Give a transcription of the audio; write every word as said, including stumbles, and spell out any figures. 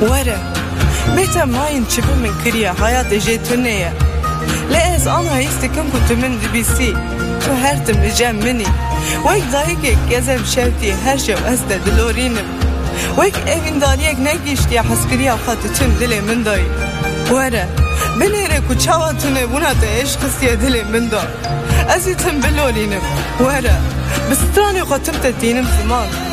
وره بيتا ماين شبه من كريا حياتي جيتونية لا از انا هيستكم كنت من دبيسي تو هرتم لجام مني ويك ضايقك يزم شوتي هرشو أزدى دلورينم ويك evin dariyek ne geçti ya haskiriya xatı tüm dili min dayı were binere ku çavatune buna da eş kısiye dili min da azitim bilolinim were bistrani xatım te dinim zaman